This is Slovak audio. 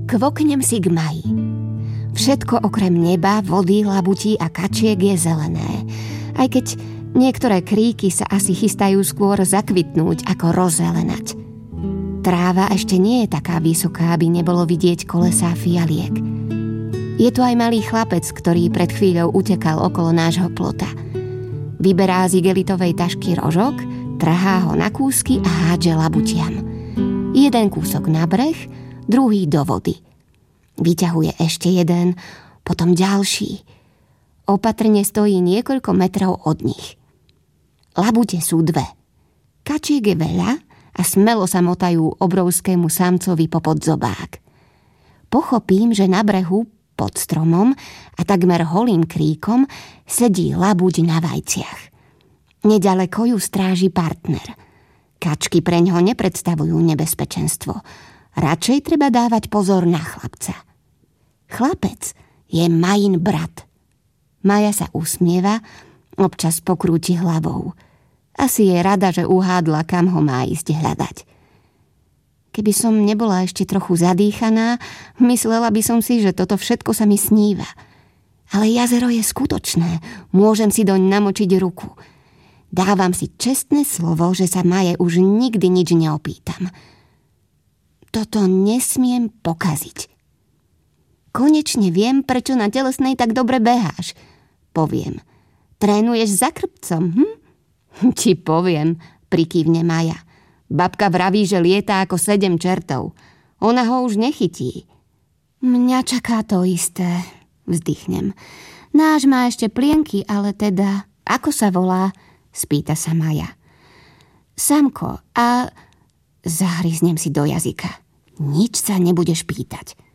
Kvoknem si k Maji. Všetko okrem neba, vody, labutí a kačiek je zelené. Aj keď niektoré kríky sa asi chystajú skôr zakvitnúť ako rozzelenať. Tráva ešte nie je taká vysoká, aby nebolo vidieť kolesá fialiek. Je tu aj malý chlapec, ktorý pred chvíľou utekal okolo nášho plota. Vyberá z igelitovej tašky rožok, trhá ho na kúsky a hádže labutiam. Jeden kúsok na breh, druhý do vody. Vyťahuje ešte jeden, potom ďalší. Opatrne stojí niekoľko metrov od nich. Labute sú 2. Kačiek je veľa a smelo sa motajú obrovskému samcovi popod zobák. Pochopím, že na brehu, pod stromom a takmer holým kríkom sedí labuť na vajciach. Nedaleko ju stráži partner. Kačky preňho nepredstavujú nebezpečenstvo. Radšej treba dávať pozor na chlapca. Chlapec je Majin brat. Maja sa usmieva, občas pokrúti hlavou. Asi je rada, že uhádla, kam ho má ísť hľadať. Keby som nebola ešte trochu zadýchaná, myslela by som si, že toto všetko sa mi sníva. Ale jazero je skutočné, môžem si doň namočiť ruku. Dávam si čestné slovo, že sa Maje už nikdy nič neopýtam. Toto nesmiem pokaziť. Konečne viem, prečo na telesnej tak dobre beháš. Poviem. Trénuješ za krpcom, Ti poviem, prikývne Maja. Babka vraví, že lieta ako 7 čertov. Ona ho už nechytí. Mňa čaká to isté, vzdychnem. Náš má ešte plienky, ale teda, ako sa volá? Spýta sa Maja. Samko, a zahryznem si do jazyka. Nič sa nebudeš pýtať.